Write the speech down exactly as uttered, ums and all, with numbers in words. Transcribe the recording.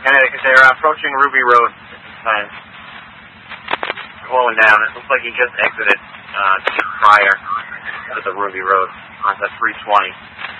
And they're approaching Ruby Road at this time. Slowing down. It looks like he just exited uh, just prior to the Ruby Road onto three twenty.